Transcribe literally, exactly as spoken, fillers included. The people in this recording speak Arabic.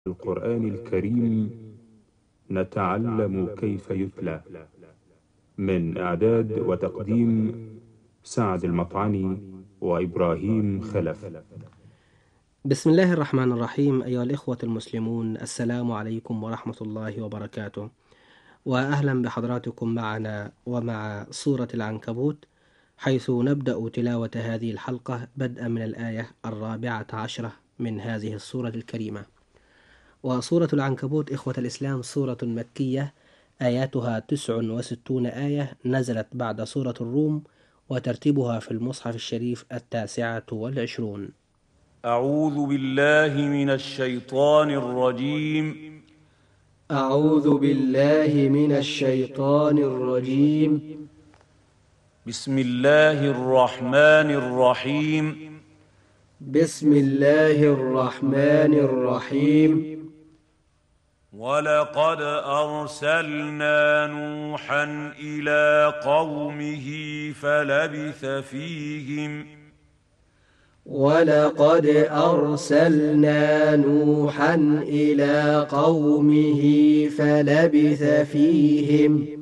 القرآن الكريم نتعلم كيف يتلى. من إعداد وتقديم سعد المطعني وإبراهيم خلف. بسم الله الرحمن الرحيم. أيها الإخوة المسلمون، السلام عليكم ورحمة الله وبركاته، وأهلا بحضراتكم معنا ومع سورة العنكبوت، حيث نبدأ تلاوة هذه الحلقة بدءا من الآية الرابعة عشرة من هذه السورة الكريمة. وسورة العنكبوت إخوة الإسلام سورة مكية، آياتها تسع وستون آية، نزلت بعد سورة الروم، وترتيبها في المصحف الشريف التاسعة والعشرون. أعوذ بالله من الشيطان الرجيم أعوذ بالله من الشيطان الرجيم بسم الله الرحمن الرحيم بسم الله الرحمن الرحيم ولقد أرسلنا نوحا إلى قومه فلبث فيهم ولقد أرسلنا نوحا إلى قومه فلبث فيهم